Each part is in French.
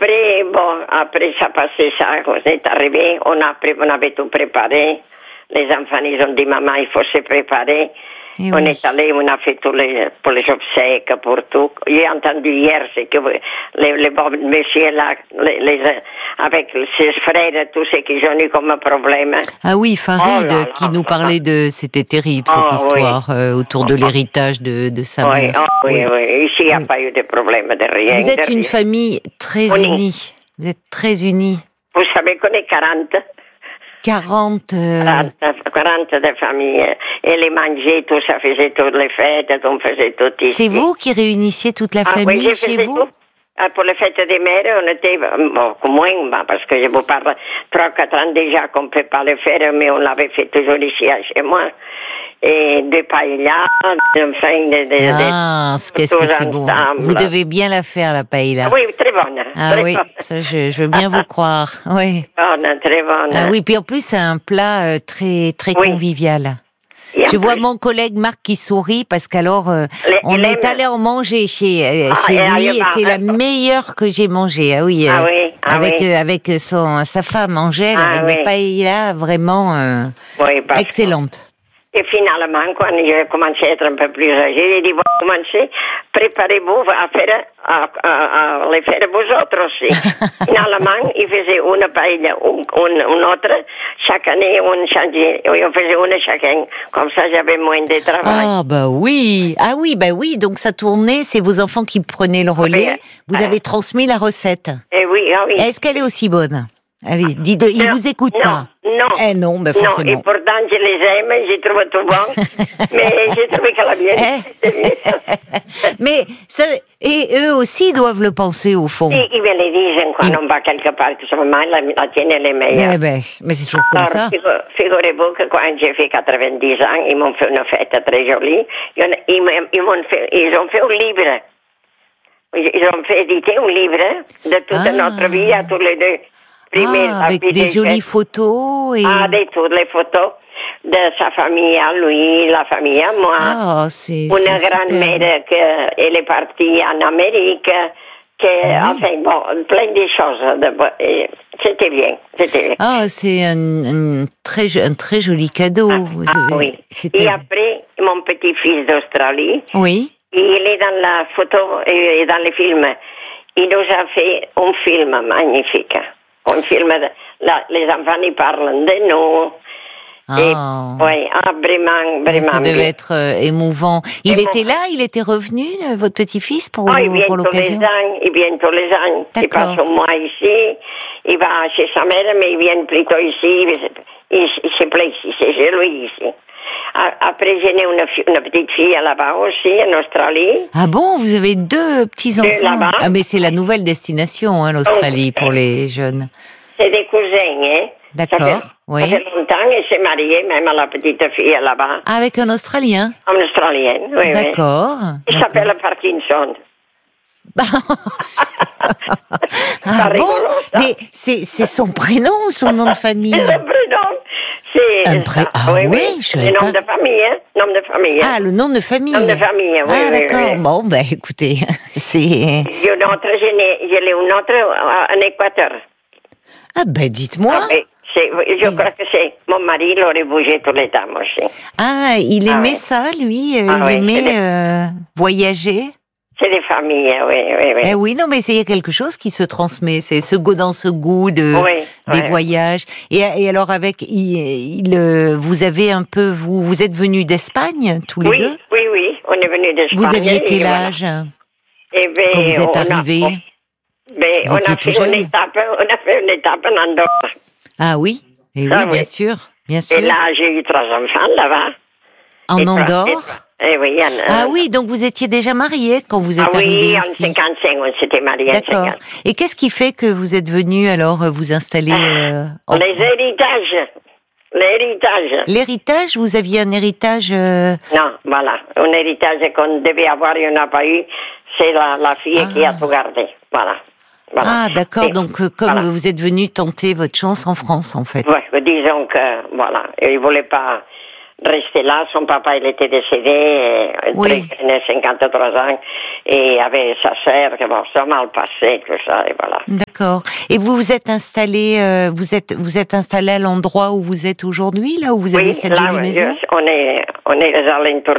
après ça passait ça, on est arrivé, on avait tout préparé. Les enfants, ils ont dit, maman, il faut se préparer. Et on oui. est allé, on a fait pour les obsèques, pour tout. J'ai entendu hier, c'est que les bons messieurs là, avec ses frères, tous ceux qui ont eu comme problème. Ah oui, Farid, Oh là qui là, nous parlait de... C'était terrible, cette histoire, autour de l'héritage de sa mère. Oui. Ici, il n'y a pas eu de problème de rien. Vous êtes une famille très unie. Vous êtes très unie. Vous savez qu'on est 40. 40 de familles. Et les manger, tout ça faisait toutes les fêtes, on faisait tout ici. C'est vous qui réunissiez toute la famille chez vous? Pour les fêtes des mères, on était beaucoup moins, parce que je vous parle 3-4 ans déjà qu'on ne peut pas le faire, mais on l'avait fait toujours ici chez moi. Et des paellas, qu'est-ce que c'est bon. Vous devez bien la faire, la paella. Oui, très bonne. Ah oui, ça, je veux bien vous croire. Oui. Bonne, très bonne. Ah oui, puis en plus, c'est un plat très, très convivial. Je vois mon collègue Marc qui sourit parce qu'alors, on est allé en manger chez lui et c'est la meilleure que j'ai mangée. Ah oui, avec sa femme Angèle, avec une paella vraiment excellente. Et finalement, quand j'ai commencé à être un peu plus âgé, j'ai dit, vous commencez, préparez-vous à les faire vous autres aussi. Finalement, ils faisaient une paella, une autre, chaque année, on changeait, on faisait une chacun. Comme ça, j'avais moins de travail. Ah, oui, donc ça tournait, c'est vos enfants qui prenaient le relais, vous avez transmis la recette. Et oui. Est-ce qu'elle est aussi bonne? Allez, dites-le, ils vous écoutent pas. Non, forcément. Non, et pourtant, je les aime, je trouve tout bon, mais j'ai trouvé que la mienne, mais ça, et eux aussi doivent le penser, au fond. Ils me le disent quand on va quelque part, que maman, la tienne, elle est meilleure. Mais c'est toujours comme ça. Figurez-vous que quand j'ai fait 90 ans, ils m'ont fait une fête très jolie. Ils ont fait un livre. Ils ont fait éditer un livre de toute notre vie à tous les deux. Avec des jolies photos et... toutes les photos de sa famille à lui, la famille à moi. C'est grand-mère elle est partie en Amérique, plein de choses. C'était bien. C'est un très joli cadeau. Oui. Et après, mon petit-fils d'Australie, il est dans la photo et dans les films. Il nous a fait un film magnifique. Un film, les enfants y parlent de nous. Vraiment. Ça devait être émouvant. Il était là, il était revenu, votre petit-fils, pour l'occasion? Il vient tous les ans. Il passe un mois ici, il va chez sa mère, mais il vient plutôt ici. Il se plaît ici, c'est chez lui ici. Après, j'ai une petite fille là-bas aussi, en Australie. Ah bon, vous avez 2 petits-enfants? Ah, mais c'est la nouvelle destination, l'Australie, pour les jeunes. C'est des cousins, hein. D'accord, Ça fait longtemps, et s'est marié même à la petite fille là-bas. Avec un Australien? Un Australien, oui. D'accord. Il s'appelle Parkinson. Mais c'est son prénom ou son nom de famille? C'est le prénom. Je le nom de famille, hein. Nom de famille. Ah, le nom de famille. Nom de famille, oui. Ah, d'accord. Bon, écoutez, c'est... J'ai une autre en Équateur. Ah, dites-moi. Je crois que c'est... Mon mari, il aurait bougé tous les temps aussi. Ah, il aimait ça, lui? Il aimait voyager? C'est des familles, oui. Oui, non, mais il y a quelque chose qui se transmet. C'est dans ce goût des voyages. Et alors, vous avez un peu, vous êtes venus d'espagne, tous les deux? Oui, on est venus d'Espagne. Vous aviez quel âge quand vous êtes arrivés? On a fait une étape en Andorre. Ah oui? Et oui, bien sûr. Et là, j'ai eu 3 enfants là-bas. En Andorre? Oui, oui, donc vous étiez déjà mariés quand vous êtes arrivés ici. Oui, en 55, on s'était mariés. D'accord. Et qu'est-ce qui fait que vous êtes venus alors vous installer Les héritages. L'héritage, vous aviez un héritage Non, voilà. Un héritage qu'on devait avoir, il n'y en a pas eu. C'est la fille qui a tout gardé. Voilà. Ah, d'accord. Donc, comme vous êtes venu tenter votre chance en France, en fait. Oui, disons que, il ne voulait pas rester là. Son papa, il était décédé, il avait 53 ans. Et avec sa sœur, bon, ça mal passé, tout ça, et voilà. D'accord. Et vous vous êtes installé, vous êtes installé à l'endroit où vous êtes aujourd'hui, là où vous avez cette jolie maison? On est aux alentours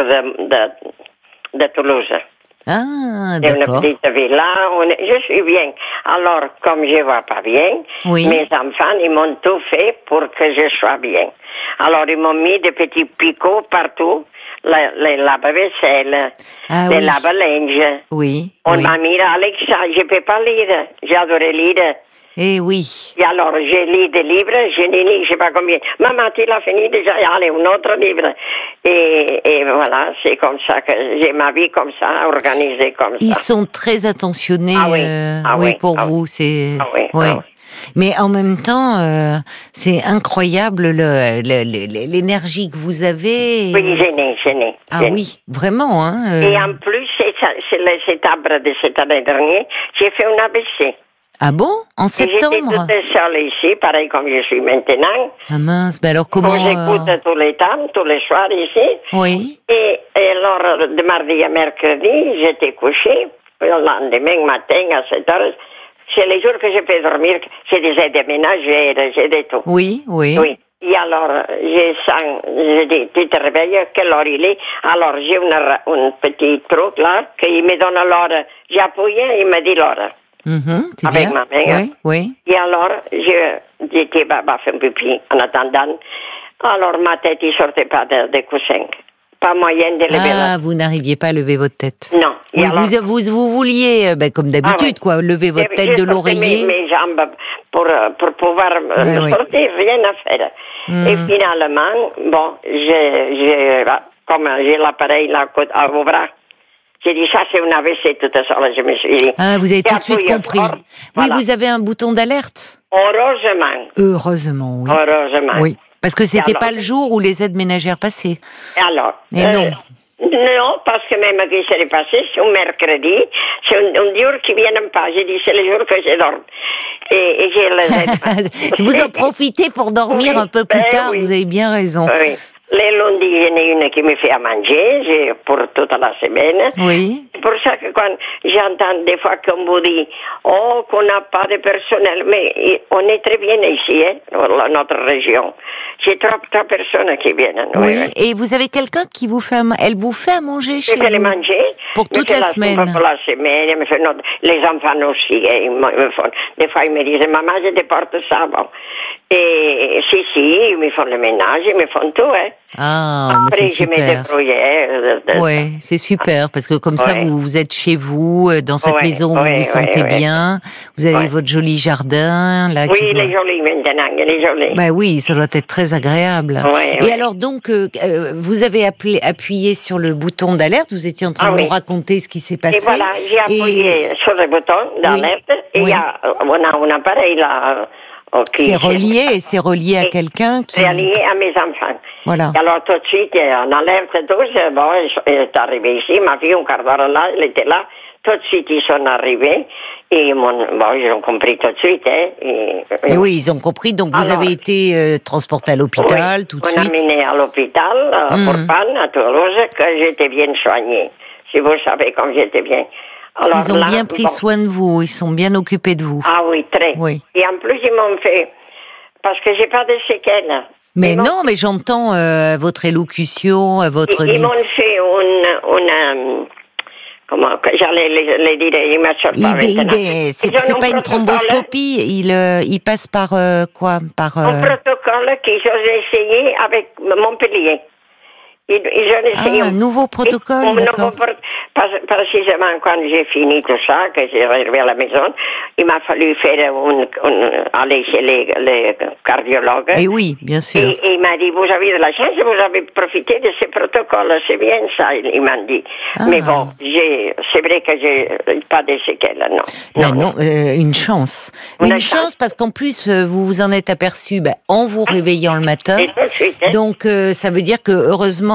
de Toulouse. Ah, C'est une d'accord. petite villa, je suis bien. Alors, comme je ne vois pas bien, mes enfants, ils m'ont tout fait pour que je sois bien. Alors, ils m'ont mis des petits picots partout, les lave-vaisselle, les lave-linge. Oui. On m'a mis Alexa, je ne peux pas lire, j'adorais lire. Eh oui. Et alors, j'ai lu des livres, je n'ai lu, je ne sais pas combien. Maman, tu l'as fini déjà, allez, un autre livre. Et voilà, c'est comme ça que j'ai ma vie comme ça, organisée comme ça. Ils sont très attentionnés, pour vous. C'est, Mais en même temps, c'est incroyable l'énergie que vous avez. Oui, gênée. Ah oui, vraiment. Hein, Et en plus, c'est cet arbre de cette année dernière, j'ai fait un ABC. Ah bon? En septembre? J'étais toute seule ici, pareil comme je suis maintenant. Ah mince, mais alors comment... J'écoute tous les temps, tous les soirs ici. Oui. Et alors, de mardi à mercredi, j'étais couchée. Le lendemain matin, à 7 heures, c'est les jours que je peux dormir, j'ai des aides ménagères, j'ai des tout. Oui. Et alors, je dis, tu te réveilles, quelle heure il est? Alors, j'ai un petit truc là, qui me donne l'heure. J'ai appuyé, il me dit l'heure. C'est avec bien. ma mère. Oui. Et alors, j'étais faire un pipi en attendant. Alors, ma tête, il sortait pas de coussin. Pas moyen de lever la tête. Vous n'arriviez pas à lever votre tête. Non. Oui, alors... vous vouliez, comme d'habitude, quoi, lever votre tête de l'oreiller. Mes jambes pour pouvoir sortir, rien à faire. Et finalement, bon, comme j'ai l'appareil là à vos bras, j'ai dit, ça, c'est une AVC, tout ça, je me suis dit. Ah, vous avez tout de suite compris. Fort, oui, vous avez un bouton d'alerte. Heureusement, oui. Heureusement. Oui, parce que c'était pas le jour où les aides ménagères passaient. Alors. Et non. Non, parce que même que c'est passé, c'est un mercredi, c'est un jour qui vient pas. J'ai dit, c'est le jour que je dors. Et j'ai les aides. Vous en profitez pour dormir un peu plus tard, vous avez bien raison. Oui. Les lundis, j'en ai une qui me fait à manger pour toute la semaine. Oui. C'est pour ça que quand j'entends des fois qu'on vous dit qu'on n'a pas de personnel, mais on est très bien ici, dans notre région. C'est trois personnes qui viennent. Oui. Et vous avez quelqu'un qui vous fait, elle vous fait à manger chez vous? Je fais manger. Pour toute la semaine. Pour la semaine, les enfants aussi. Des fois, ils me disent, maman, je te porte ça. Bon. Et si, ils me font le ménage, ils me font tout. Ah, mais après, c'est super. Je me débrouillais. Oui, c'est super, parce que comme ça, vous êtes chez vous, dans cette maison où vous vous sentez bien, vous avez votre joli jardin. Là, oui, il est joli maintenant, il est joli. Bah oui, ça doit être très agréable. Et alors donc, vous avez appuyé sur le bouton d'alerte, vous étiez en train de nous raconter ce qui s'est passé. Et voilà, j'ai appuyé sur le bouton d'alerte, et on a un appareil là... C'est relié à quelqu'un qui... C'est relié à mes enfants. Voilà. Et alors tout de suite, on enlève tous, bon, elle est arrivée ici, ma fille, un quart d'heure là, elle était là, tout de suite ils sont arrivés, et ils ont compris tout de suite. Et oui, ils ont compris, donc vous avez été transporté à l'hôpital tout de suite. On a amené à l'hôpital, pour Panne, à Toulouse, que j'étais bien soignée. Si vous savez comme j'étais bien. Alors, ils ont bien pris soin de vous, ils sont bien occupés de vous. Ah oui, très. Oui. Et en plus, ils m'ont fait, parce que j'ai pas de séquelles. Mais non, mais j'entends votre élocution, votre... Ils m'ont fait comment j'allais les dire, ils m'ont sorti c'est pas une thromboscopie, il passe par quoi? Par un protocole qu'ils ont essayé avec Montpellier. Ils ont essayé un nouveau protocole, d'accord. Précisément quand j'ai fini tout ça, que j'ai arrivé à la maison, il m'a fallu faire aller chez les cardiologues. Et oui, bien sûr. Et il m'a dit, vous avez de la chance, vous avez profité de ce protocole, c'est bien ça, il m'a dit. Mais bon, c'est vrai que j'ai pas de séquelles, non. Non, une chance. Une chance parce qu'en plus, vous vous en êtes aperçu en vous réveillant le matin. Et tout de suite, donc, ça veut dire que, heureusement,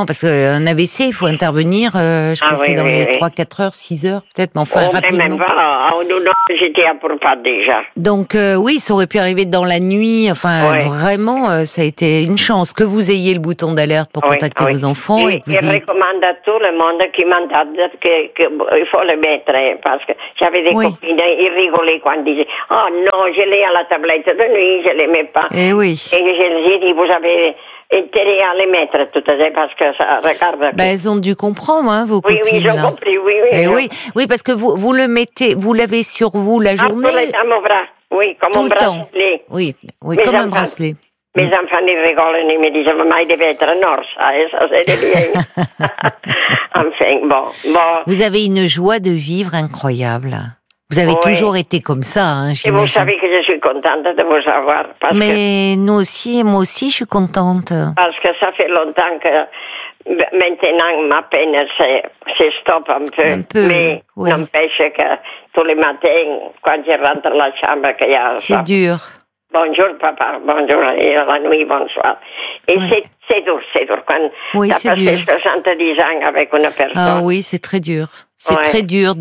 vraiment, parce qu'un AVC, il faut intervenir, je crois que c'est dans les 3-4 heures, 6 heures, peut-être, mais enfin, rapidement. Même pas, j'étais à Pourpart déjà. Donc, oui, ça aurait pu arriver dans la nuit, enfin, vraiment, ça a été une chance que vous ayez le bouton d'alerte pour contacter vos enfants. Je recommande à tout le monde qui m'entend qu'il faut le mettre, parce que j'avais des copines, ils rigolaient quand ils disaient « Oh non, je l'ai à la tablette de nuit, je ne les mets pas. » Et oui. Et je leur ai dit « Vous avez intérêt à les mettre tout à fait, parce que ça regarde... » Elles ont dû comprendre, hein, vos copines. Oui, j'ai compris, oui, parce que vous le mettez, vous l'avez sur vous la journée. Tout le temps, mon bras. Oui, comme un bracelet. Oui, comme un bracelet. Mes enfants, ils rigolent, ils me disent, mais il devait être un ours, ça c'est bien. Enfin, bon. Vous avez une joie de vivre incroyable. Vous avez toujours été comme ça, hein, et vous savez que je suis contente de vous avoir. Mais moi aussi, je suis contente. Parce que ça fait longtemps que maintenant, ma peine se stoppe un peu. Mais n'empêche que tous les matins, quand je rentre à la chambre, qu'il y a... C'est dur. Bonjour papa, bonjour, et la nuit, bonsoir. Et c'est dur. Quand ça passe 70 ans avec une personne. Ah oui, c'est très dur. C'est très dur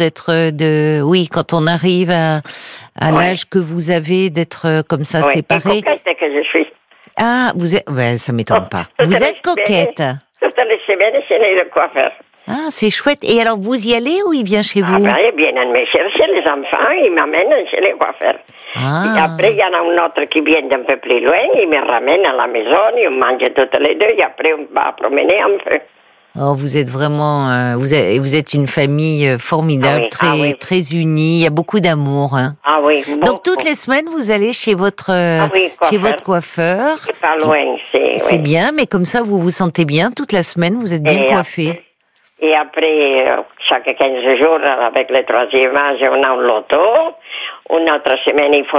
quand on arrive à l'âge que vous avez, d'être comme ça séparés. Et coquette que je suis. Ah, vous êtes, ça m'étonne pas. Vous êtes coquette. Toutes les semaines, c'est le coiffeur. Ah, c'est chouette. Et alors, vous y allez ou il vient chez vous? Il vient me chercher les enfants, il m'amène chez les coiffeurs. Et après, il y en a un autre qui vient d'un peu plus loin, il me ramène à la maison, il mange toutes les deux, et après, on va promener un peu. Oh, vous êtes vraiment, vous êtes une famille formidable, très unie. Il y a beaucoup d'amour. Hein. Ah oui. Beaucoup. Donc toutes les semaines, vous allez chez votre coiffeur. C'est pas loin, c'est bien, mais comme ça, vous vous sentez bien toute la semaine. Vous êtes bien coiffé. Et après, chaque 15 jours, avec le 3e âge, on a un loto. Une autre semaine, ils font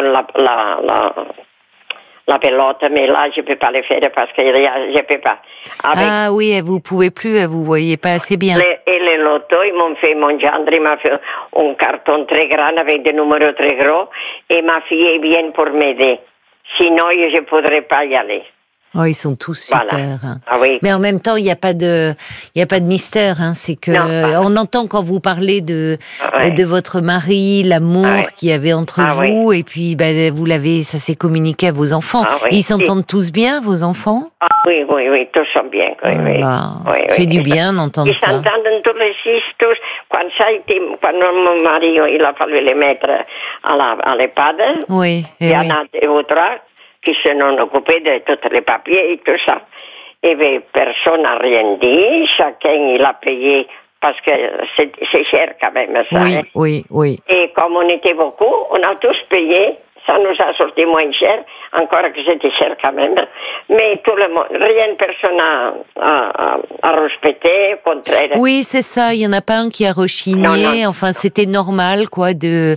la pelote, mais là, je ne peux pas le faire parce que je ne peux pas. Ah oui, vous ne pouvez plus, vous ne voyez pas assez bien. Et le loto, ils m'ont fait, mon gendre, il m'a fait un carton très grand avec des numéros très gros et ma fille vient pour m'aider. Sinon, je ne pourrais pas y aller. Oh, ils sont tous super. Voilà. Hein. Ah oui. Mais en même temps, il n'y a pas de mystère. Hein. C'est que on entend quand vous parlez de votre mari, l'amour qu'il y avait entre vous, et puis ça s'est communiqué à vos enfants. Ils s'entendent tous bien, vos enfants? Oui, tous sont bien. Ça fait du bien d'entendre ça. Ils s'entendent tous les 6, tous. Quand mon mari, il a fallu les mettre à l'EHPAD, il y en a 2 ou 3 qui se sont occupés de tous les papiers et tout ça. Et bien, personne n'a rien dit, chacun il a payé, parce que c'est cher quand même ça. Oui. Et comme on était beaucoup, on a tous payé, ça nous a sorti moins cher, encore que c'était cher quand même. Mais tout le monde, personne a respecté, au contraire. Oui, c'est ça, il n'y en a pas un qui a rechigné, enfin c'était normal quoi, de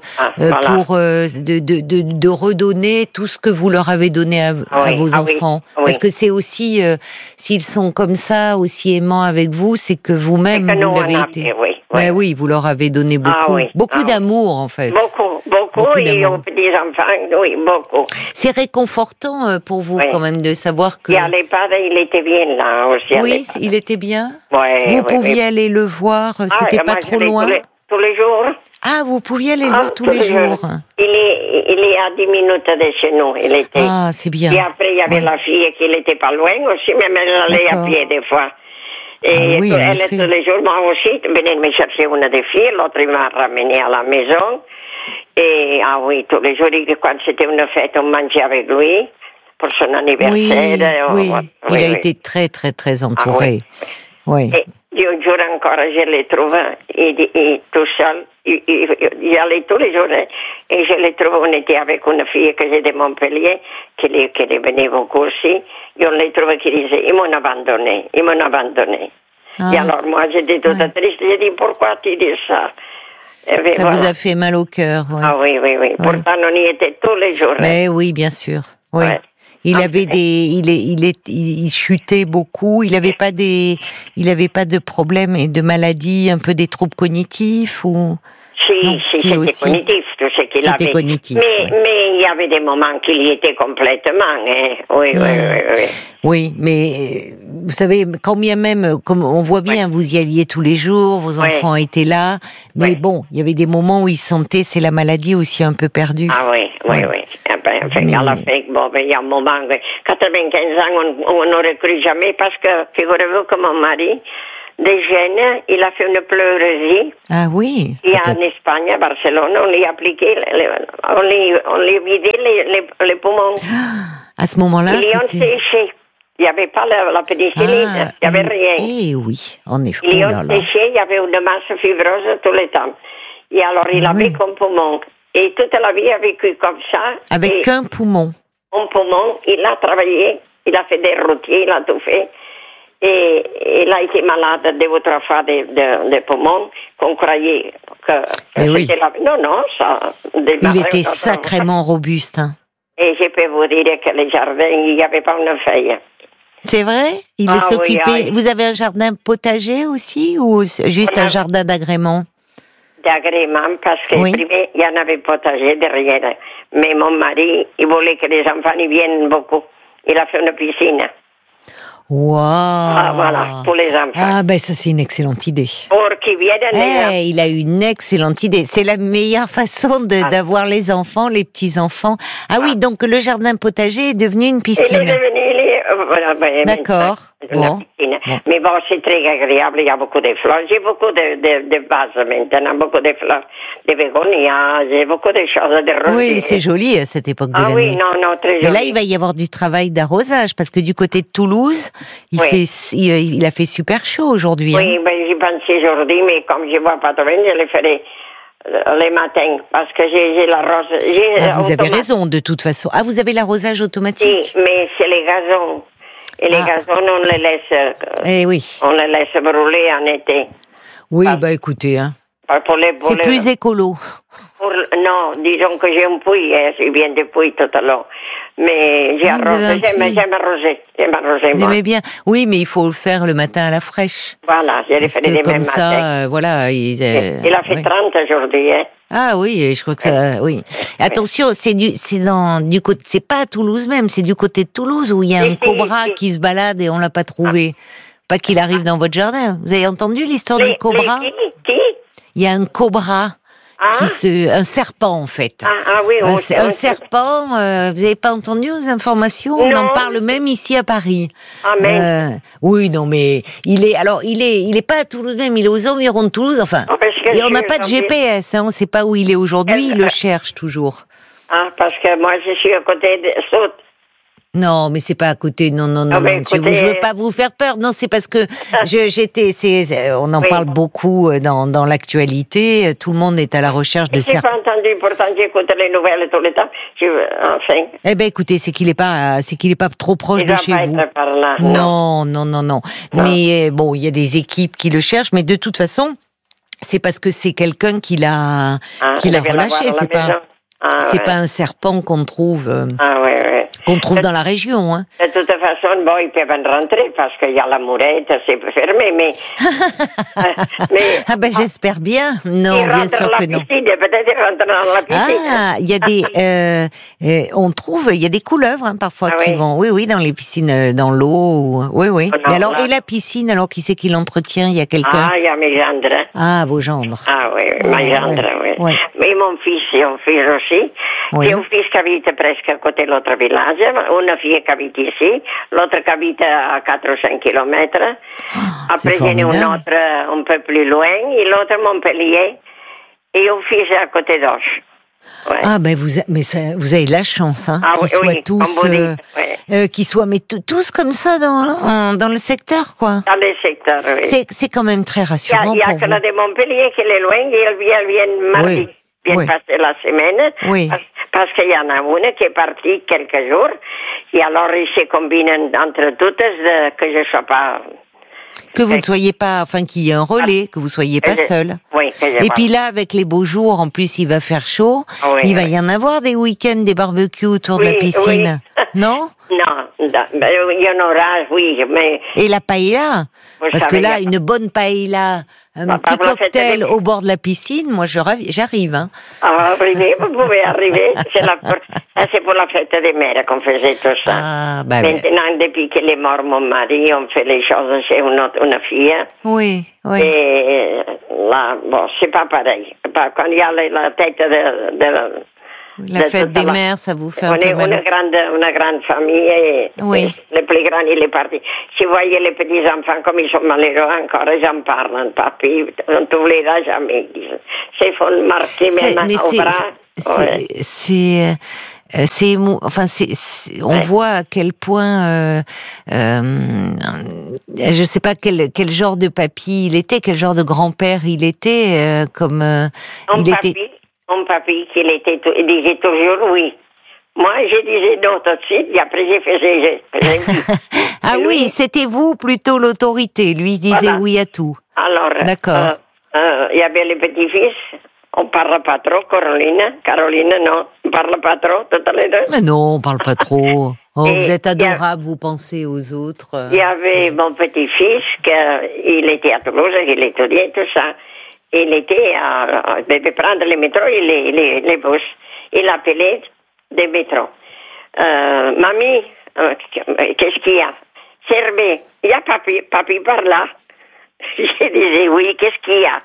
redonner tout ce que vous leur avez donné à vos enfants. Parce que c'est aussi, s'ils sont comme ça, aussi aimants avec vous, c'est que vous-même, vous l'avez été. Mais oui, vous leur avez donné beaucoup d'amour en fait. Beaucoup, et on fait des enfants, oui, beaucoup. C'est réconfortant pour vous quand même de savoir que... Et à l'EHPAD, il était bien là aussi. Oui, il était bien. Vous pouviez aller le voir, c'était pas trop loin. Tous les jours. Ah, vous pouviez aller le voir tous les jours. Il est à 10 minutes de chez nous, il était. Ah, c'est bien. Et après, il y avait la fille qui n'était pas loin aussi, même elle allait à pied des fois. Et elle, tous les jours, moi aussi, venait me chercher une des filles, l'autre il m'a ramené à la maison. Et tous les jours, quand c'était une fête, on mangeait avec lui pour son anniversaire. Oui, il a été très, très, très entouré. Et un jour encore, je l'ai trouvé, et tout seul, il allait tous les jours, et je l'ai trouvé, on était avec une fille que j'ai de Montpellier, qui est venue beaucoup aussi, et on l'a trouvé qui disait, ils m'ont abandonné. Et alors moi, j'étais toute triste, j'ai dit, pourquoi tu dis ça? Ça vous a fait mal au cœur. Ah oui. Pourtant, on y était tous les jours. Mais oui, bien sûr. Oui. Il avait il chutait beaucoup. Il avait pas de problèmes et de maladies, un peu des troubles cognitifs ou. c'était cognitif, tout ce qu'il avait. C'était cognitif. Mais il y avait des moments qu'il y était complètement, hein. Oui. Oui, mais vous savez, quand bien même, comme on voit bien, vous y alliez tous les jours, vos enfants étaient là, mais bon, il y avait des moments où il sentait, c'est la maladie aussi un peu perdue. Ah oui. À la fin, il y a un moment, 95 ans, on n'aurait cru jamais, parce que, figurez-vous que mon mari, des jeunes, il a fait une pleurésie. Ah oui. Et en Espagne, à Barcelone, on lui a appliqué, on lui vidé les poumons. À ce moment-là, ils ont séché. Il n'y avait pas la pénicilline, il n'y avait rien. Eh oui, en effet. Ils ont séché, il y avait une masse fibreuse tout le temps. Et alors, il avait qu'un poumon. Et toute la vie, il a vécu comme ça. Avec qu'un poumon. Un poumon, il a travaillé, il a fait des routiers, il a tout fait. Et il a été malade 2 ou 3 fois des poumons, qu'on croyait que c'était la... Non, ça... Il était sacrément robuste. Hein. Et je peux vous dire que les jardins, il n'y avait pas une feuille. C'est vrai? Il s'occupait... Oui. Vous avez un jardin potager aussi, ou juste un jardin d'agrément? D'agrément, parce que premier, il y en avait potager derrière. Mais mon mari, il voulait que les enfants y viennent beaucoup. Il a fait une piscine. Wow. Ah, voilà, pour les enfants. Ah, ben ça, c'est une excellente idée. Pour qu'ils viennent. Il a une excellente idée. C'est la meilleure façon d'avoir les enfants, les petits-enfants. Ah oui, donc le jardin potager est devenu une piscine. Il est devenu... D'accord. Bon. Mais bon, c'est très agréable, il y a beaucoup de fleurs. J'ai beaucoup de vases maintenant, beaucoup de fleurs, de bégonias, j'ai beaucoup de choses, de roses. Oui, c'est joli à cette époque de l'année. Ah oui, non, très joli. Mais là, il va y avoir du travail d'arrosage, parce que du côté de Toulouse, il a fait super chaud aujourd'hui. Oui, j'y pensais aujourd'hui, mais comme je ne vois pas trop bien, je le ferai les matins, parce que j'ai l'arrosage. Vous avez raison, de toute façon. Ah, vous avez l'arrosage automatique? Oui, mais c'est les gazons. Et les gazons, on les laisse. On les laisse brûler en été. Oui, écoutez, hein. C'est plus écolo. Non, disons que j'ai un puits, je viens de puits tout à l'heure. Mais j'aime arroser. Vous aimez bien? Oui, mais il faut le faire le matin à la fraîche. Voilà, je le ferai demain matin. Voilà. Il a fait 30 aujourd'hui, hein. Ah oui, je crois que ça, oui. Attention, c'est du côté, c'est pas à Toulouse même, c'est du côté de Toulouse où il y a un cobra qui se balade et on l'a pas trouvé. Pas qu'il arrive dans votre jardin. Vous avez entendu l'histoire du cobra? Qui? Il y a un cobra. Un serpent en fait. Un serpent. Vous n'avez pas entendu aux informations? On en parle même ici à Paris. Oui, non, mais il est pas à Toulouse même. Il est aux environs de Toulouse. Enfin, et on n'a pas de GPS. On ne sait pas où il est aujourd'hui. Il le cherche toujours. Ah, parce que moi je suis à côté de Saute. Non, mais c'est pas à côté. Non, monsieur. Je veux pas vous faire peur. Non, c'est parce que on en parle beaucoup dans l'actualité. Tout le monde est à la recherche de serpents. J'ai pas entendu, pourtant j'écoute les nouvelles tout le temps. Enfin. Eh ben, écoutez, c'est qu'il est pas trop proche de chez vous. Par là, non. Mais bon, il y a des équipes qui le cherchent, mais de toute façon, c'est parce que c'est quelqu'un qui l'a relâché. C'est pas un serpent qu'on trouve. Qu'on trouve dans la région, hein. De toute façon, ils peuvent rentrer parce qu'il y a la mourette, c'est fermé, mais... j'espère bien. Non, bien sûr que non. Peut-être rentrer dans la piscine. Ah, il y a des... on trouve, il y a des couleuvres, hein, parfois, qui vont... Oui, dans les piscines, dans l'eau. Oui. Mais alors, et la piscine, alors, qui c'est qui l'entretient? Il y a quelqu'un? Ah, il y a mes gendres. Ah, vos gendres. Ah oui, mes gendres, oui. Mais mon fils aussi. J'ai un fils qui habite presque à côté de l'autre village, une fille qui habite ici, l'autre qui habite à 4 ou 5 kilomètres. Après, j'en ai un autre un peu plus loin, et l'autre Montpellier, et un fils à côté d'Auch. Ouais. Ah, vous avez de la chance, hein, qu'ils soient tous, qu'ils soient tous comme ça dans le secteur, quoi. Dans le secteur, oui. C'est quand même très rassurant. Il y a que la de Montpellier qui est loin, et elle vient mardi. Vient passer la semaine, parce qu'il y en a une qui est partie quelques jours, et alors ils se combinent entre toutes que je ne sois pas... Que vous ne soyez pas, enfin qu'il y ait un relais, que vous ne soyez pas seul. Oui. Et puis là, avec les beaux jours, en plus il va faire chaud, il va y en avoir des week-ends, des barbecues autour de la piscine, non? Non, il y en aura, oui, mais... Et la paella, parce que là, une bonne paella Un petit cocktail au bord de la piscine, moi j'arrive. Hein. Ah, vous pouvez arriver. C'est pour la fête des mères qu'on faisait tout ça. Ah, maintenant, depuis qu'il est mort mon mari, on fait les choses chez une fille. Oui. Et là, bon, c'est pas pareil. Quand il y a la tête de la fête des mères, ça vous fait un peu mal. On est une grande famille et le plus grand, il est parti. Si vous voyez les petits-enfants comme ils sont malheureux encore, ils en parlent, papy, on ne t'oubliera jamais. C'est faut le marquer maintenant au bras. On voit à quel point, je sais pas quel genre de papy il était, quel genre de grand-père il était, Mon papy, il disait toujours oui. Moi, je disais non tout de suite, et après je faisais Ah oui, c'était vous plutôt l'autorité. Lui disait oui à tout. Alors, d'accord. Il y avait les petits-fils. On parle pas trop, Caroline, non. On parle pas trop, toutes les deux. Mais non, on parle pas trop. Vous êtes adorable, vous pensez aux autres. Il y avait mon petit-fils, il était à Toulouse, il étudiait tout ça. Il était de prendre les métros et les bus. Il appelait des métros. Mamie, qu'est-ce qu'il y a? Servez, il y a papy par là. Je disais oui, qu'est-ce qu'il y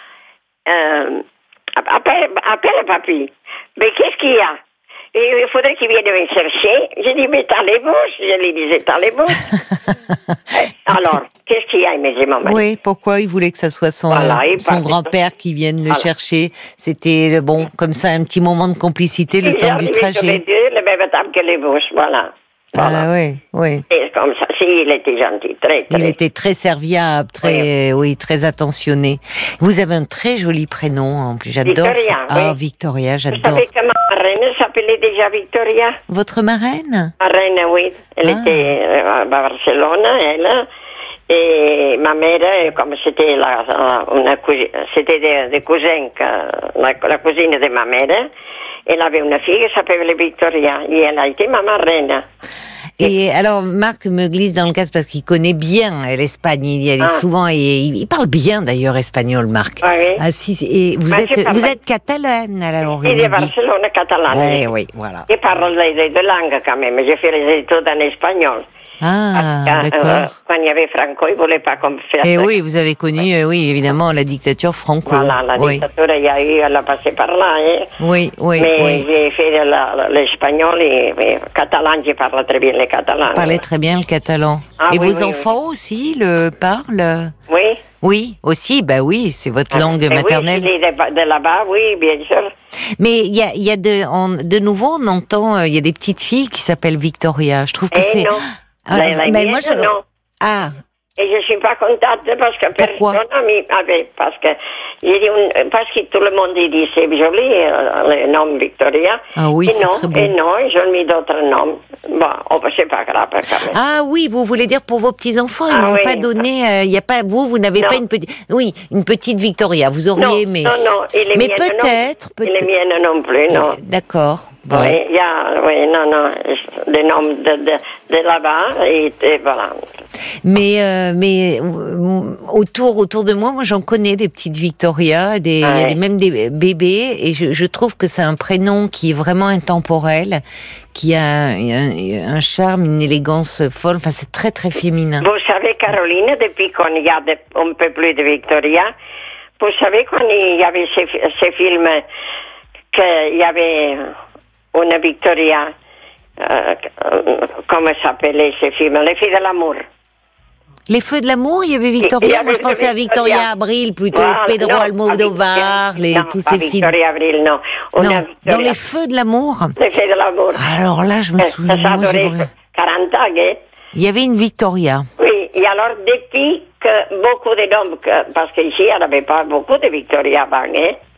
a? Appelle papy. Mais qu'est-ce qu'il y a? Et il faudrait qu'il vienne me chercher. J'ai dit, mais t'as les bouches. Je lui disais, t'as les bouches. Alors, qu'est-ce qu'il y a? Il me dit, maman. Oui, pourquoi il voulait que ça soit son grand-père qui vienne le chercher? C'était, comme ça, un petit moment de complicité le temps du trajet. Sur les deux, le même temps que les bouches, voilà. Ah oui. Et comme ça, il était gentil, très. Il était très serviable, très attentionné. Vous avez un très joli prénom, en plus, j'adore. Victoria, ça. Ah, Victoria, j'adore. Vous savez que ma marraine s'appelait déjà Victoria? Votre marraine? Marraine, oui. Elle était à Barcelone, elle. Et ma mère, comme c'était c'était des cousins, la cousine de ma mère, elle avait une fille qui s'appelait Victoria, et elle a été ma marraine. Et alors, Marc me glisse dans le casque parce qu'il connaît bien l'Espagne. Il y allait souvent et il parle bien d'ailleurs espagnol, Marc. Oui. Ah si. Et vous êtes catalane alors? Il est Barcelone, catalane. Oui, voilà. Je parle les deux langues quand même. J'ai fait les études en espagnol. Ah, d'accord. Quand il y avait Franco, il voulait pas qu'on fasse. Et oui, vous avez connu, évidemment, la dictature Franco. Voilà, la dictature, elle a passé par là. Oui. Mais j'ai fait l'espagnol et catalan, je parle très bien le catalan. Vous parlez très bien le catalan. Et vos enfants aussi le parlent? Oui. Oui, aussi, c'est votre langue maternelle. Oui, de là-bas, oui, bien sûr. Mais il y a de nouveau, on entend, il y a des petites filles qui s'appellent Victoria. Je trouve que c'est... Non. Non. Ah. Et je suis pas contente parce que personne parce que tout le monde dit c'est joli le nom Victoria. Ah oui, c'est très beau. Et non, je mis d'autres noms. Bon, c'est pas grave quand même. Ah oui, vous voulez dire pour vos petits enfants, ils n'ont pas donné. Il y a pas vous n'avez pas une petite. Oui, une petite Victoria. Vous auriez aimé. Non. Mais peut-être. Et les miennes non plus, non. D'accord. Bon. Oui, non, des noms de là-bas et voilà. Mais autour de moi, j'en connais des petites Victoria, il y a même des bébés, et je trouve que c'est un prénom qui est vraiment intemporel, qui a un charme, une élégance folle. Enfin, c'est très très féminin. Vous savez, Caroline, depuis qu'on y a un peu plus de Victoria, vous savez quand il y avait ces films qu'il y avait une Victoria, comment s'appelait ces films, Les Filles de l'amour. Les Feux de l'amour, il y avait Victoria. Moi, je pensais à Victoria Abril, plutôt Pedro Almodóvar, tous ces films. Victoria Abril, non. Dans Les Feux de l'amour. Les Feux de l'amour. Alors là, je me souviens. Ça durait 40 ans, Il y avait une Victoria. Oui, et alors depuis que beaucoup de noms, parce qu'ici, il n'y avait pas beaucoup de Victoria avant,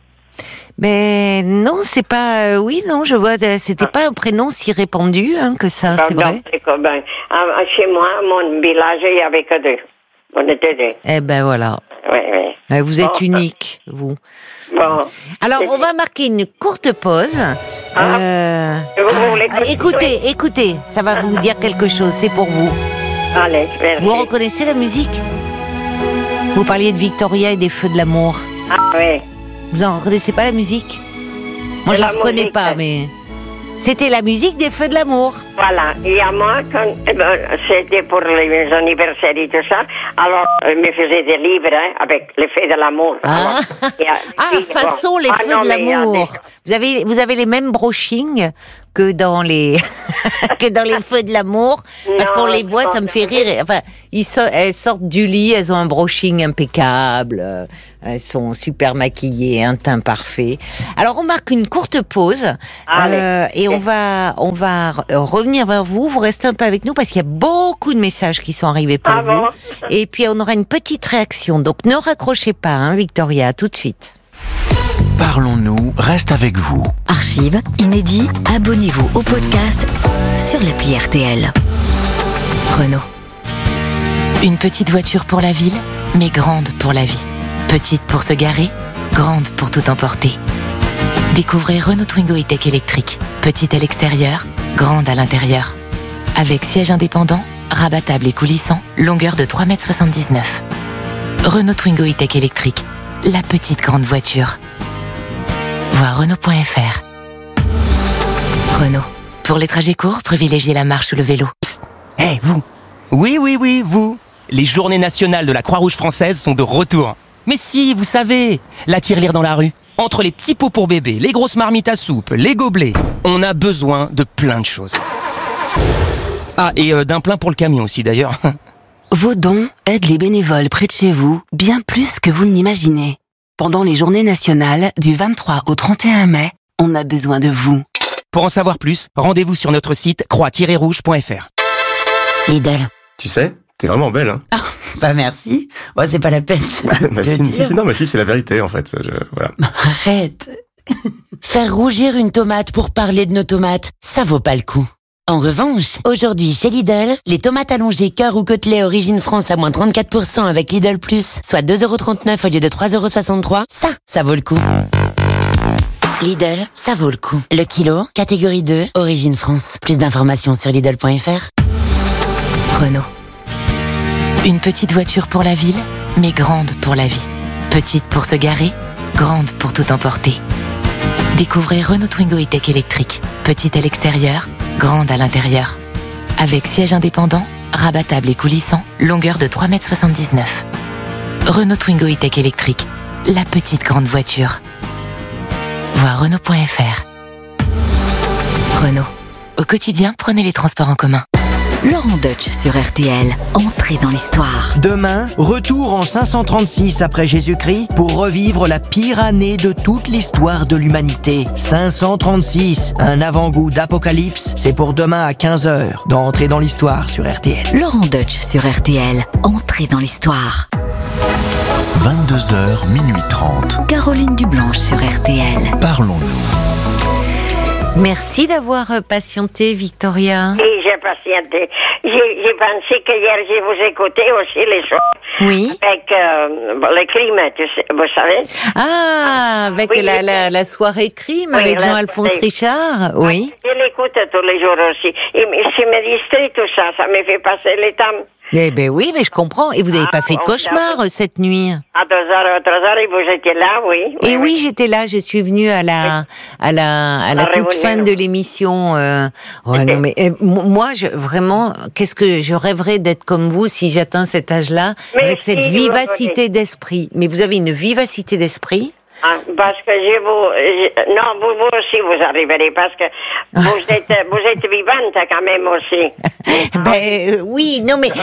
Mais non, c'est pas. Je vois. C'était pas un prénom si répandu que ça, c'est vrai. Chez moi, mon village, il n'y avait que deux. On était deux. Eh ben voilà. Oui. Vous êtes unique, vous. Bon. Alors, on va marquer une courte pause. Écoutez, ça va vous dire quelque chose. C'est pour vous. Allez, merci. Vous reconnaissez la musique? Vous parliez de Victoria et des Feux de l'amour. Ah oui. Vous en reconnaissez pas la musique? Moi, je la reconnais pas, mais... C'était la musique des Feux de l'amour. Voilà. Et à moi, c'était pour les anniversaires et tout ça. Alors, je me faisais des livres avec les Feux de l'amour. Ah, façon les Feux de l'amour. Vous avez les mêmes brochings que dans les Feux de l'amour, parce qu'on les voit, ça me fait rire. Enfin, elles sortent du lit, elles ont un brushing impeccable, elles sont super maquillées, un teint parfait. Alors on marque une courte pause et on va revenir vers vous. Vous restez un peu avec nous parce qu'il y a beaucoup de messages qui sont arrivés pour vous. Bon. Et puis on aura une petite réaction. Donc ne raccrochez pas, Victoria, tout de suite. Parlons-nous reste avec vous. Archives, inédits, abonnez-vous au podcast sur l'appli RTL. Renault. Une petite voiture pour la ville, mais grande pour la vie. Petite pour se garer, grande pour tout emporter. Découvrez Renault Twingo E-Tech électrique. Petite à l'extérieur, grande à l'intérieur. Avec siège indépendant, rabattable et coulissant, longueur de 3,79 m. Renault Twingo E-Tech électrique. La petite grande voiture. Voir Renault.fr. Renault. Pour les trajets courts, privilégiez la marche ou le vélo. Hé, vous! Oui, vous! Les journées nationales de la Croix-Rouge française sont de retour. Mais si, vous savez, la tirelire dans la rue. Entre les petits pots pour bébé, les grosses marmites à soupe, les gobelets, on a besoin de plein de choses. Ah, et d'un plein pour le camion aussi d'ailleurs. Vos dons aident les bénévoles près de chez vous bien plus que vous ne l'imaginez. Pendant les journées nationales, du 23 au 31 mai, on a besoin de vous. Pour en savoir plus, rendez-vous sur notre site croix-rouge.fr. Lidl. Tu sais, t'es vraiment belle, hein. Ah, bah merci. Bon, c'est pas la peine. Si, c'est la vérité, en fait. Voilà. Arrête. Faire rougir une tomate pour parler de nos tomates, ça vaut pas le coup. En revanche, aujourd'hui chez Lidl, les tomates allongées cœur ou côtelets origine France à moins 34% avec Lidl Plus, soit 2,39 € au lieu de 3,63 €, ça vaut le coup. Lidl, ça vaut le coup. Le kilo, catégorie 2, origine France. Plus d'informations sur Lidl.fr. Renault. Une petite voiture pour la ville, mais grande pour la vie. Petite pour se garer, grande pour tout emporter. Découvrez Renault Twingo E-Tech électrique. Petite à l'extérieur, grande à l'intérieur. Avec siège indépendant, rabattable et coulissant, longueur de 3,79 m. Renault Twingo E-Tech électrique. La petite grande voiture. Voir Renault.fr. Renault. Au quotidien, prenez les transports en commun. Laurent Deutsch sur RTL. Entrée dans l'histoire. Demain, retour en 536 après Jésus-Christ pour revivre la pire année de toute l'histoire de l'humanité. 536, un avant-goût d'Apocalypse, c'est pour demain à 15h dans Entrée dans l'histoire sur RTL. Laurent Deutsch sur RTL. Entrée dans l'histoire. 22h, minuit 30. Caroline Dublanche sur RTL. Parlons-nous. Merci d'avoir patienté, Victoria. Oui, j'ai patienté. J'ai pensé que hier, je vous écoutais aussi les soirs. Oui. Avec les crimes, vous savez. Ah, avec oui, la soirée crime avec Jean-Alphonse Richard. Oui. Je l'écoute tous les jours aussi. Et je me distrais tout ça, ça me fait passer le temps. Eh ben oui, mais je comprends. Et vous n'avez pas fait de cauchemar cette nuit? À 2h, 3h, et vous étiez là, oui. Et oui, j'étais là. Je suis venue à la toute fin de l'émission. Ouais, non, mais moi, vraiment, qu'est-ce que je rêverais d'être comme vous si j'atteins cet âge-là, avec cette vivacité d'esprit. Mais vous avez une vivacité d'esprit. Ah, parce que non, vous aussi vous arriverez parce que vous êtes vivante quand même aussi. Oui, non mais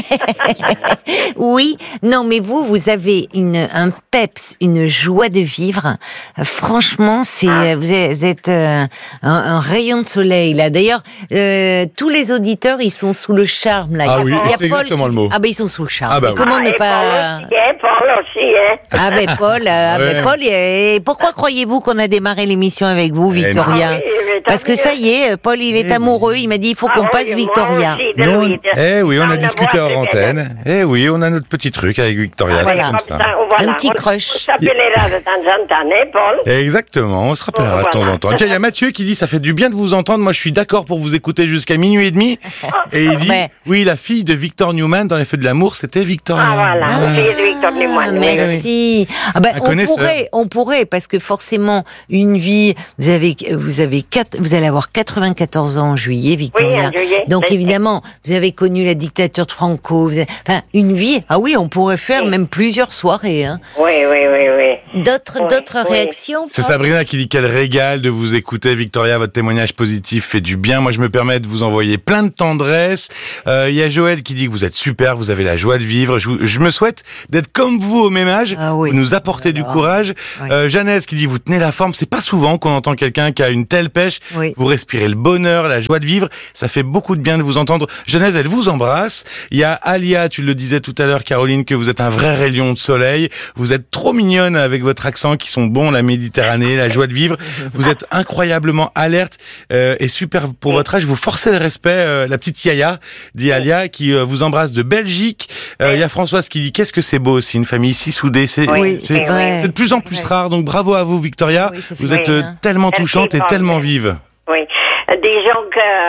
oui, non mais vous avez un peps, une joie de vivre. Franchement, vous êtes un rayon de soleil là. D'ailleurs, tous les auditeurs, ils sont sous le charme là. Ah oui, c'est exactement le mot. Ah ben ils sont sous le charme. Ah bah oui. Comment ne pas Paul aussi, hein. Ah mais Paul, et pourquoi croyez-vous qu'on a démarré l'émission avec vous, Victoria? Parce que ça y est, Paul, il est amoureux. Il m'a dit, il faut qu'on passe Victoria. Oui, on a discuté hors antenne. Oui, on a notre petit truc avec Victoria. Voilà. Comme ça. Un petit crush. On s'appellera de temps en temps, hein, Paul? Exactement, on se rappellera de temps en temps. Tiens, il y a Mathieu qui dit, ça fait du bien de vous entendre. Moi, je suis d'accord pour vous écouter jusqu'à minuit et demi. Et il dit, oui, la fille de Victor Newman dans Les Feux de l'amour, c'était Victoria. Ah voilà, la fille de Victor Newman. Merci. Ah ben, on pourrait, parce que forcément, une vie, vous allez avoir 94 ans en juillet, Victoria. Oui, en juillet. Donc évidemment, vous avez connu la dictature de Franco. Enfin, une vie. Ah oui, on pourrait faire même plusieurs soirées. Hein. Oui. D'autres réactions? C'est Sabrina qui dit qu'elle régale de vous écouter, Victoria. Votre témoignage positif fait du bien. Moi, je me permets de vous envoyer plein de tendresse. Il y a Joël qui dit que vous êtes super, vous avez la joie de vivre. Je me souhaite d'être comme vous au même âge. Ah oui. Vous nous apportez du courage. Oui. Jeannès qui dit vous tenez la forme. C'est pas souvent qu'on entend quelqu'un qui a une telle pêche. Oui. Vous respirez le bonheur, la joie de vivre. Ça fait beaucoup de bien de vous entendre. Jeannès, elle vous embrasse. Il y a Alia, tu le disais tout à l'heure, Caroline, que vous êtes un vrai rayon de soleil. Vous êtes trop mignonne avec votre accent qui sont bons, la Méditerranée, la joie de vivre. Vous êtes incroyablement alerte et super pour votre âge. Vous forcez le respect. La petite Yaya, dit Alia, qui vous embrasse de Belgique. Il y a Françoise qui dit qu'est-ce que c'est beau aussi, une famille si soudée. C'est de plus en plus rare. Donc bravo à vous, Victoria. Oui, vous êtes tellement touchante et tellement vive. Oui. Disons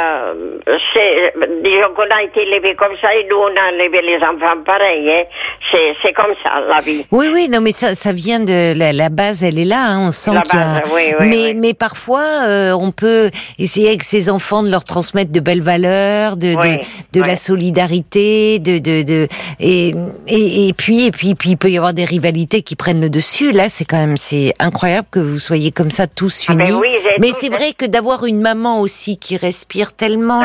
qu'on a été élevés comme ça et nous on a élevé les enfants pareil, hein. C'est comme ça la vie. Oui, non mais ça vient de la base, elle est là, hein. On sent qu'il y a... mais parfois on peut essayer avec ses enfants de leur transmettre de belles valeurs, de la solidarité, et puis il peut y avoir des rivalités qui prennent le dessus. Là, c'est incroyable que vous soyez comme ça tous unis. Mais c'est vrai que d'avoir une maman aussi qui respire tellement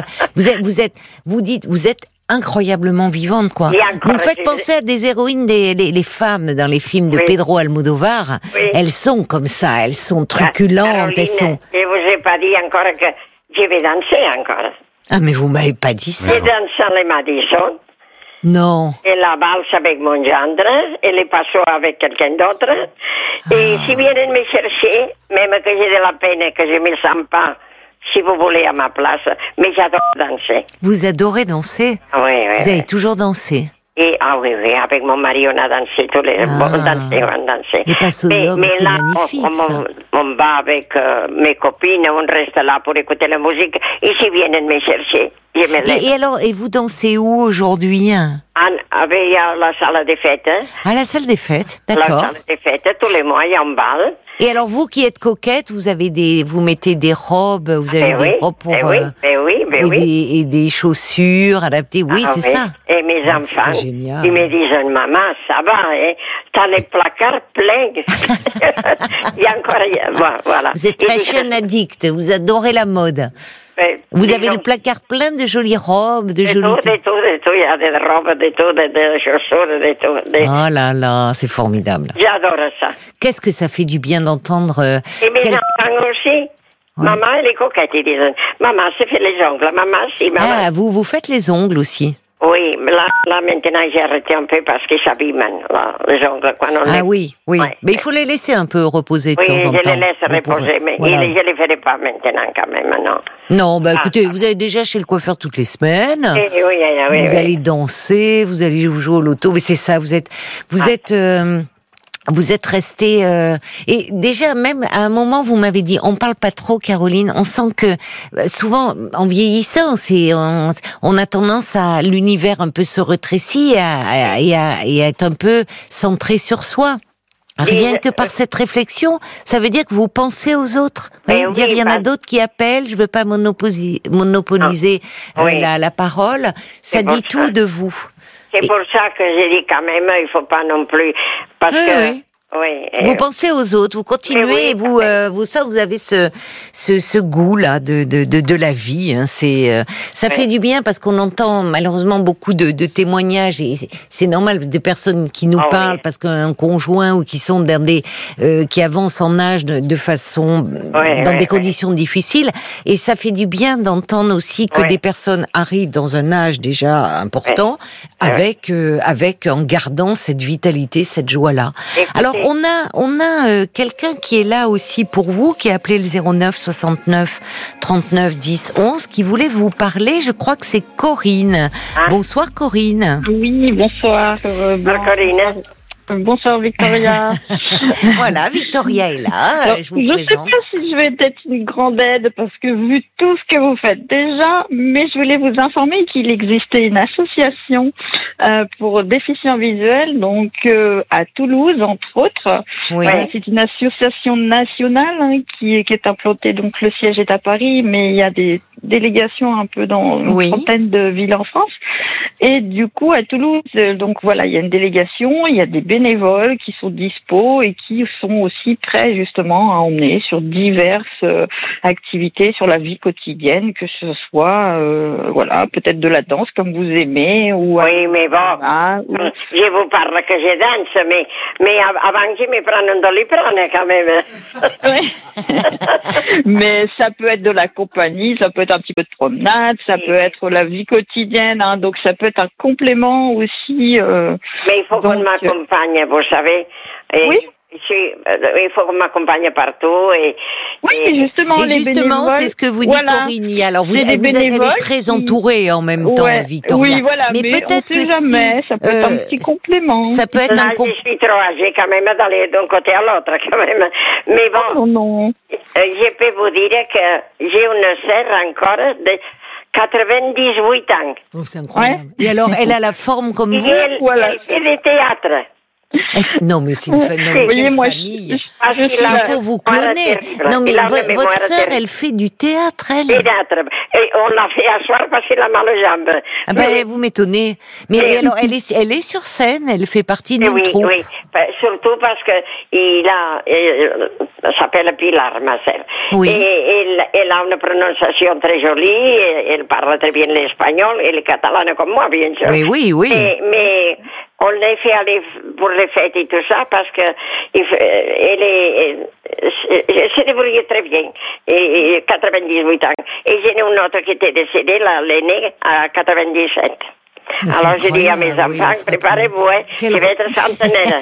vous êtes incroyablement vivante, quoi. Vous me faites penser à des héroïnes, les femmes dans les films de Pedro Almodovar. Oui. Elles sont comme ça, elles sont truculentes, Caroline, elles sont... Je vous ai pas dit encore que je vais danser encore. Ah, mais vous m'avez pas dit ça. Je danse les Madison. Non. Et la valse avec mon gendre, et les passos avec quelqu'un d'autre. Et si viennent me chercher, même que j'ai de la peine et que je me sens pas, si vous voulez, à ma place, mais j'adore danser. Vous adorez danser? Oui. Vous avez toujours dansé? Et, oui, avec mon mari, on a dansé tous les... on dansé. Les passos-lobes, c'est là, magnifique, on va avec mes copines, on reste là pour écouter la musique, et s'ils viennent me chercher, je me lève. Et alors, vous dansez où aujourd'hui? Avec la salle des fêtes. À la salle des fêtes, d'accord. La salle des fêtes, tous les mois, il y a un bal. Et alors, vous qui êtes coquette, vous mettez des robes, vous avez des robes pour... oui. Et des chaussures adaptées, c'est ça. Et mes enfants, ils me disent, maman, ça va, hein, t'as les placards pleins. Il y a encore... Voilà. Vous êtes fashion addict, vous adorez la mode. Vous avez le placard plein de jolies robes, de jolies... De tout, il y a des robes, de tout, des chaussures, de tout. Oh là là, c'est formidable. J'adore ça. Qu'est-ce que ça fait du bien d'entendre... Et mes enfants aussi. Ouais. Maman, elle est coquette, ils disent. Maman, c'est fait les ongles. Maman, si, maman. Ah, vous faites les ongles aussi? Oui, là maintenant, j'ai arrêté un peu parce qu'ils s'abîment, les ongles. Oui. Ouais. Mais il faut les laisser un peu reposer de temps en temps. Oui, je les laisse reposer, mais je ne les ferai pas maintenant quand même, non. Non, écoutez, vous allez déjà chez le coiffeur toutes les semaines. Oui. Vous allez danser, vous allez jouer au loto, mais c'est ça, vous êtes resté et déjà même à un moment vous m'avez dit on parle pas trop, Caroline. On sent que souvent en vieillissant on a tendance à l'univers un peu se rétrécir et à être un peu centré sur soi. Rien que par cette réflexion, ça veut dire que vous pensez aux autres. Il y en a d'autres qui appellent, je veux pas monopoliser la parole. Ça dit tout de vous. C'est pour ça que j'ai dit quand même, il faut pas non plus, parce que Oui. Vous pensez aux autres, vous continuez, et vous avez ce goût là de la vie. Hein, ça fait du bien parce qu'on entend malheureusement beaucoup de témoignages et c'est normal des personnes qui nous parlent parce qu'un conjoint ou qui sont dans qui avancent en âge de façon dans des conditions difficiles, et ça fait du bien d'entendre aussi que des personnes arrivent dans un âge déjà important avec en gardant cette vitalité, cette joie là. Alors on a quelqu'un qui est là aussi pour vous, qui a appelé le 09 69 39 10 11, qui voulait vous parler. Je crois que c'est Corinne. Bonsoir Corinne. Oui, bonsoir. Corinne. Bonsoir Victoria. Voilà, Victoria est là. Alors, je ne sais pas si je vais être une grande aide parce que vu tout ce que vous faites déjà, mais je voulais vous informer qu'il existait une association pour déficients visuels, donc à Toulouse entre autres. Oui. C'est une association nationale qui est implantée, donc le siège est à Paris, mais il y a des délégations un peu dans une trentaine de villes en France. Et du coup, à Toulouse, donc voilà, il y a une délégation, il y a des bénévoles qui sont dispo et qui sont aussi prêts justement à emmener sur diverses activités sur la vie quotidienne, que ce soit voilà, peut-être de la danse comme vous aimez ou mais bon, je vous parle que je danse, mais avant qu'ils me prennent un doliprane quand même. Mais ça peut être de la compagnie, ça peut être un petit peu de promenade, ça peut être la vie quotidienne, hein, donc ça peut être un complément aussi. Mais il faut qu'on m'accompagne, vous savez. Oui. Il faut qu'on m'accompagne partout. Justement, c'est ce que vous dites, Corinne. Alors, vous êtes très entourée en même temps, Victoria. Oui, voilà, mais peut-être que jamais, ça peut être un petit complément. Ça peut être je suis trop âgée quand même d'aller d'un côté à l'autre, quand même. Mais bon, non. Je peux vous dire que j'ai une sœur encore de 98 ans. Oh, c'est incroyable. Et alors, elle a la forme comme vous? Elle fait du théâtre. Non, mais c'est une famille. Il faut vous cloner. Non, mais votre sœur, elle fait du théâtre, elle. Théâtre. Et on l'a fait asseoir parce qu'elle a mal aux jambes. Ah ben, vous m'étonnez. Mais alors, elle est sur scène, elle fait partie d'une troupe. Oui, surtout parce que elle s'appelle Pilar, ma sœur. Oui. Et elle a une prononciation très jolie, elle parle très bien l'espagnol et le catalan comme moi, bien sûr. Oui. Mais on l'a fait aller pour les fêtes et tout ça parce que elle se débrouillait très bien. Et 98 ans. Et j'ai une autre qui était décédée, l'aînée, à 97. Alors je dis à mes enfants, préparez-vous, je vais être centenaire.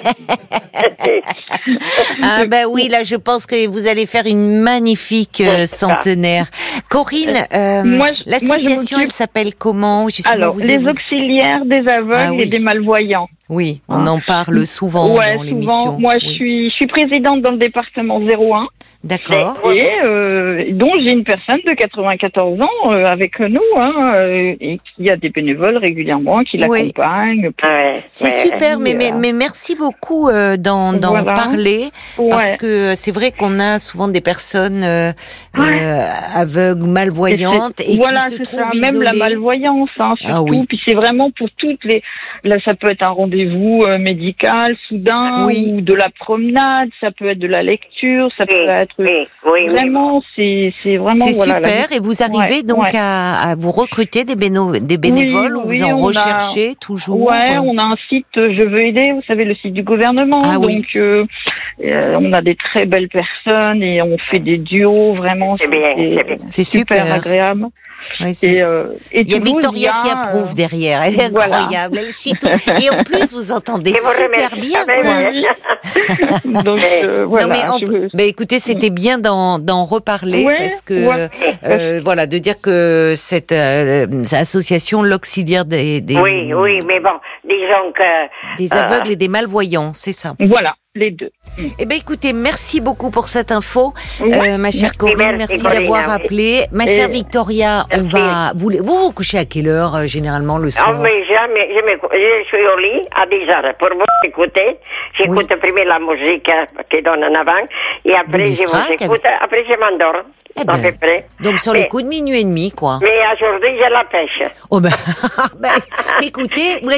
Ah ben oui, là je pense que vous allez faire une magnifique centenaire. Corinne, l'association elle s'appelle comment? Alors, les auxiliaires des aveugles et des malvoyants. Oui, on en parle souvent dans l'émission. Moi, je suis présidente dans le département 01. D'accord. Et donc, j'ai une personne de 94 ans avec nous, et qui a des bénévoles régulièrement qui l'accompagnent. C'est super, mais merci beaucoup d'en parler, parce que c'est vrai qu'on a souvent des personnes aveugles, malvoyantes, et qui se trouvent isolées. Même la malvoyance, surtout. Puis c'est vraiment pour toutes les... Là, ça peut être un rendez-vous médical, soudain, ou de la promenade, ça peut être de la lecture, ça peut être... Vraiment, c'est vraiment... C'est super, et vous arrivez donc à vous recruter des bénévoles, ou vous en recherchez toujours? On a un site Je veux aider, vous savez, le site du gouvernement. Donc, on a des très belles personnes et on fait des duos, vraiment. C'est super agréable. Il y a Victoria qui approuve derrière, elle est incroyable, elle suit tout. Et en plus, vous entendez super bien, quoi. Donc, mais écoutez, c'était bien d'en reparler, parce que, de dire que cette association, l'auxiliaire des... Oui, mais bon, disons que... Des aveugles et des malvoyants, c'est ça. Voilà. Les deux. Eh ben, écoutez, merci beaucoup pour cette info, ma chère Corinne. Merci d'avoir appelé. Ma chère Victoria, on va, vous couchez à quelle heure, généralement, le soir? Mais jamais, je suis au lit à 10 heures. Pour vous écouter, j'écoute première la musique qui donne en avant, et après, je vous écoute, après, je m'endors. À peu près. Donc, sur les coups de minuit et demi, quoi. Mais aujourd'hui, j'ai la pêche. Oh écoutez, vous l'avez plus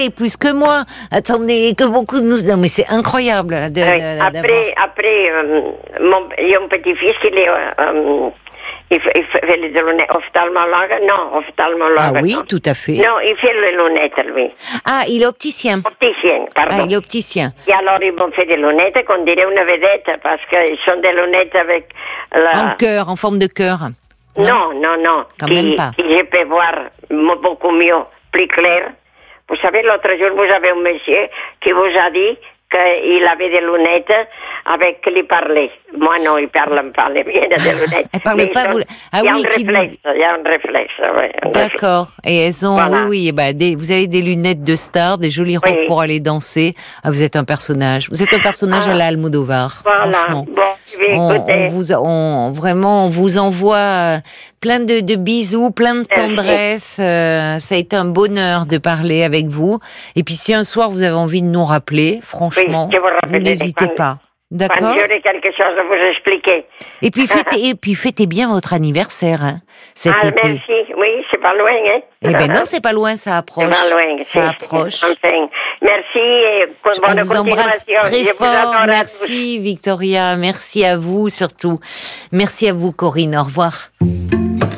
que moi. Attendez, que beaucoup de nous... Non, mais c'est incroyable. Après, mon petit-fils, il fait les lunettes. Ophtalmologue? Non, ophtalmologue. Ah oui, non. Tout à fait. Non, il fait les lunettes, lui. Ah, il est opticien. Opticien, pardon. Ah, il est opticien. Et alors, ils m'ont fait des lunettes qu'on dirait une vedette, parce qu'ils sont des lunettes avec En cœur, en forme de cœur. Non. Quand même pas. Qui je peux voir beaucoup mieux, plus clair. Vous savez, l'autre jour, vous avez un monsieur qui vous a dit qu'il avait des lunettes avec qui il parlait. Moi, non, il ne parle pas, les miennes des lunettes. Elle parle pas, vous... Il y a un réflexe, oui. D'accord. Et elles ont, voilà. oui, vous avez des lunettes de star, des jolies robes pour aller danser. Ah, vous êtes un personnage. Vous êtes un personnage à la Almodovar. Voilà. Franchement. Bon, on vous envoie plein de bisous, plein de tendresse. Ça a été un bonheur de parler avec vous. Et puis, si un soir vous avez envie de nous rappeler, franchement, vous n'hésitez pas. D'accord. Quand j'aurai quelque chose à vous expliquer. Et puis fêtez bien votre anniversaire cet été. Merci. Oui, c'est pas loin, hein. Eh ben non, c'est pas loin, ça approche. C'est pas loin. Ça approche. Enfin, merci et bonne On vous embrasse très fort. Merci Victoria. Merci à vous surtout. Merci à vous Corinne. Au revoir.